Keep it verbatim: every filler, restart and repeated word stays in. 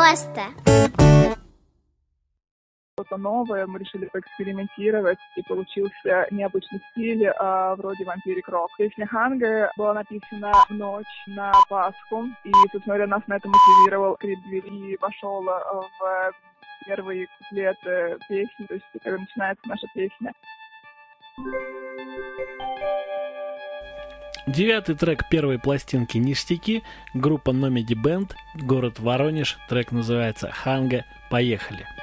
просто. Что-то новое, мы решили поэкспериментировать, и получился необычный стиль, а, вроде вампирик рок. Песня «Ханга» была написана в ночь на Пасху, и, собственно говоря, нас на это мотивировал крик двери, вошел в первый куплет песни, то есть когда начинается наша песня. Девятый трек первой пластинки «Ништяки», группа Номеди Бенд, город Воронеж, трек называется «Ханга». Поехали!